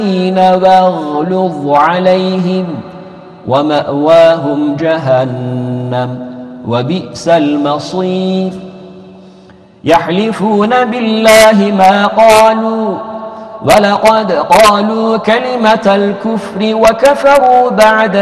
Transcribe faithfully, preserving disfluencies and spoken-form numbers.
واغلظ عليهم ومأواهم جهنم وبئس المصير. يحلفون بالله ما قالوا ولقد قالوا كلمة الكفر وكفروا بعد